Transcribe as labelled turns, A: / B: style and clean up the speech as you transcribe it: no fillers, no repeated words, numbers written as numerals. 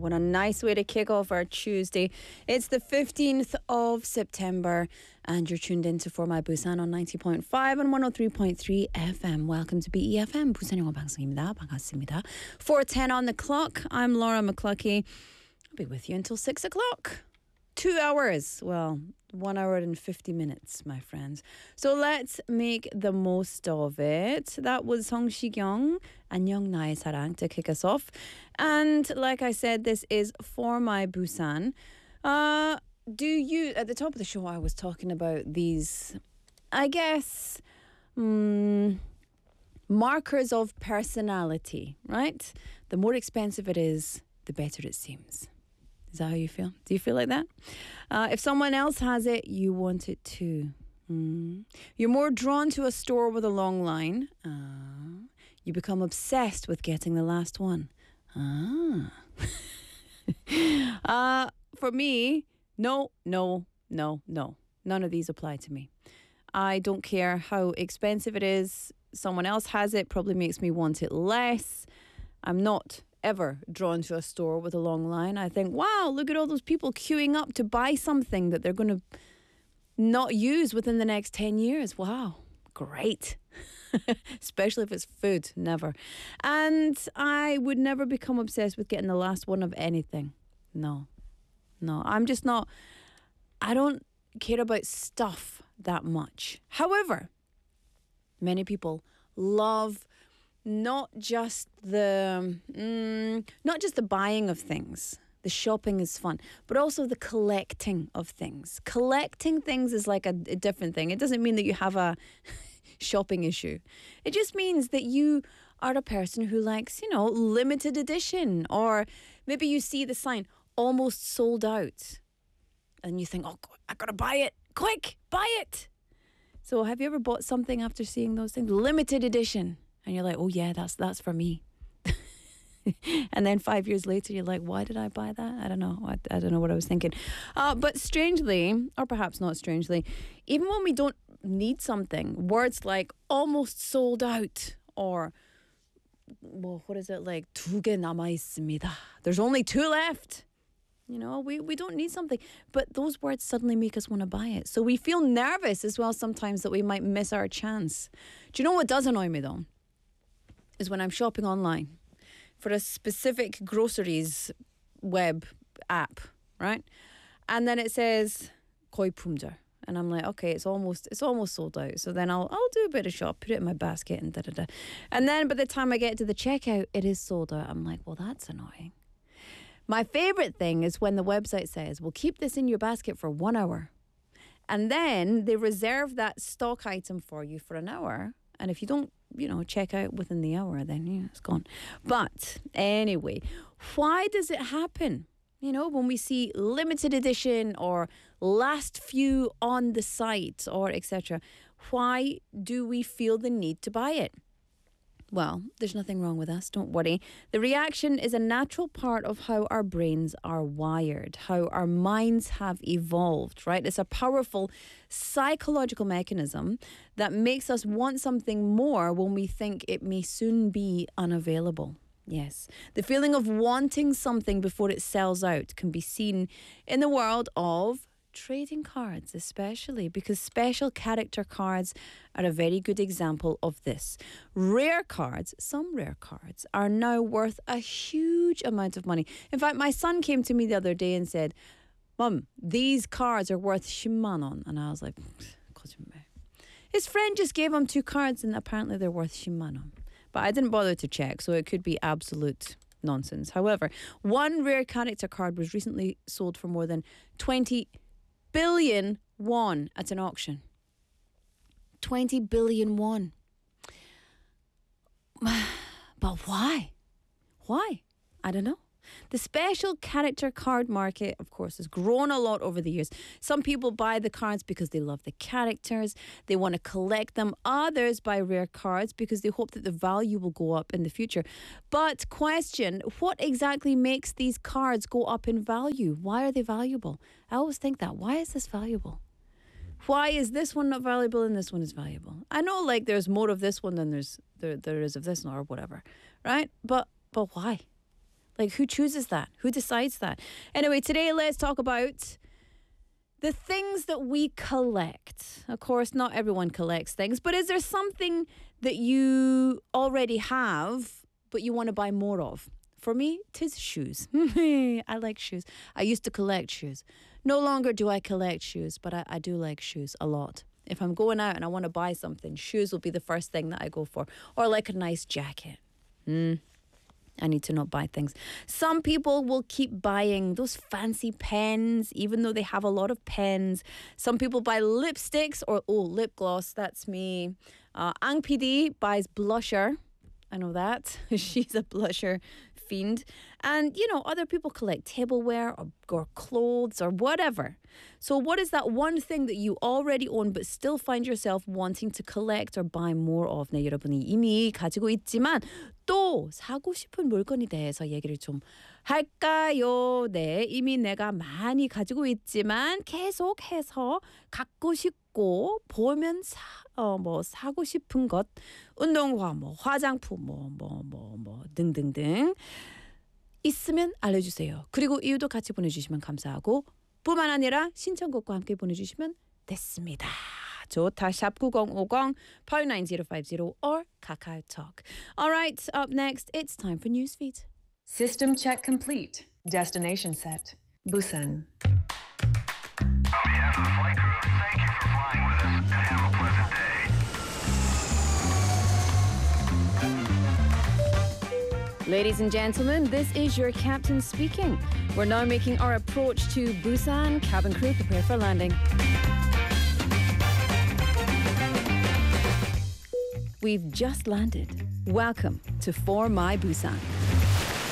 A: what a nice way to kick off our Tuesday. It's the 15th of September and you're tuned into For My Busan on 90.5 and 103.3 FM. Welcome to BEFM. 부산 영어 방송입니다. 반갑습니다. 4:10 on the clock. I'm Laura McCluckey. I'll be with you until 6 o'clock. 2 hours. Well, 1 hour and 50 minutes, my friends. So let's make the most of it. That was Song Shikyung, 안녕 나의 사랑, to kick us off. And like I said, this is For My Busan. Do you, at the top of the show, I was talking about these, I guess, markers of personality, right? The more expensive it is, the better it seems. Is that how you feel? Do you feel like that? If someone else has it, you want it too. You're more drawn to a store with a long line. You become obsessed with getting the last one. For me, no. None of these apply to me. I don't care how expensive it is. Someone else has it, probably makes me want it less. I'm not ever drawn to a store with a long line. I think, wow, look at all those people queuing up to buy something that they're going to not use within the next 10 years. Wow, great. Especially if it's food, never. And I would never become obsessed with getting the last one of anything. No, I'm just not, I don't care about stuff that much. However, many people love not just the buying of things. The shopping is fun, but also the collecting of things. Collecting things is like a different thing. It doesn't mean that you have a shopping issue. It just means that you are a person who likes, limited edition, or maybe you see the sign almost sold out and you think, oh, I gotta buy it. Quick, buy it. So have you ever bought something after seeing those things? Limited edition. And you're like, oh yeah, that's for me. And then 5 years later, you're like, why did I buy that? I don't know. I don't know what I was thinking. But strangely, or perhaps not strangely, even when we don't need something, words like almost sold out, or, well, what is it like? 두 개 남아 있습니다. There's only 2 left. We don't need something. But those words suddenly make us want to buy it. So we feel nervous as well sometimes that we might miss our chance. Do you know what does annoy me though? Is when I'm shopping online for a specific groceries web app, right? And then it says 거의 품절, and I'm like, okay, it's almost sold out. So then I'll do a bit of shop, put it in my basket, and da. And then by the time I get to the checkout, it is sold out. I'm like, well, that's annoying. My favorite thing is when the website says, we'll keep this in your basket for 1 hour, and then they reserve that stock item for you for an hour. And if you don't, check out within the hour, then it's gone. But anyway, why does it happen? When we see limited edition or last few on the site or etc., why do we feel the need to buy it? Well, there's nothing wrong with us, don't worry. The reaction is a natural part of how our brains are wired, how our minds have evolved, right? It's a powerful psychological mechanism that makes us want something more when we think it may soon be unavailable. Yes, the feeling of wanting something before it sells out can be seen in the world of trading cards, especially because special character cards are a very good example of this. Some rare cards are now worth a huge amount of money. In fact, my son came to me the other day and said, Mum, these cards are worth 10만 원. And I was like, 거짓말. His friend just gave him 2 cards and apparently they're worth 10만 원. But I didn't bother to check, so it could be absolute nonsense. However, one rare character card was recently sold for more than 20 billion won at an auction. 20 billion won. But why? Why? I don't know. The special character card market, of course, has grown a lot over the years. Some people buy the cards because they love the characters. They want to collect them. Others buy rare cards because they hope that the value will go up in the future. But question, what exactly makes these cards go up in value? Why are they valuable? I always think that. Why is this valuable? Why is this one not valuable and this one is valuable? I know like there's more of this one than there is of this one or whatever, right? But why? Like, who chooses that? Who decides that? Anyway, today let's talk about the things that we collect. Of course, not everyone collects things, but is there something that you already have, but you want to buy more of? For me, 'tis shoes. I like shoes. I used to collect shoes. No longer do I collect shoes, but I do like shoes a lot. If I'm going out and I want to buy something, shoes will be the first thing that I go for. Or like a nice jacket. I need to not buy things. Some people will keep buying those fancy pens, even though they have a lot of pens. Some people buy lipsticks or, lip gloss. That's me. Ang PD buys blusher. I know that. She's a blusher fiend. And, other people collect tableware or clothes or whatever. So what is that one thing that you already own but still find yourself wanting to collect or buy more of? 네, 여러분이 이미 가지고 있지만 또 사고 싶은 물건에 대해서 얘기를 좀 할까요? 네, 이미 내가 많이 가지고 있지만 계속해서 갖고 싶고 보면 사고 싶은 것, 운동화, 화장품, 등등등 있으면 알려주세요. 그리고 이유도 같이 보내주시면 감사하고 뿐만 아니라 신청곡과 함께 보내주시면 됐습니다. 좋다. 샵 9050 89050 or KakaoTalk. All right, up next, it's time for Newsfeed.
B: System check complete. Destination set. Busan.
C: On behalf of the flight crew, thank you for flying with us and have a pleasant day.
A: Ladies and gentlemen, this is your captain speaking. We're now making our approach to Busan. Cabin crew, prepare for landing. We've just landed. Welcome to For My Busan.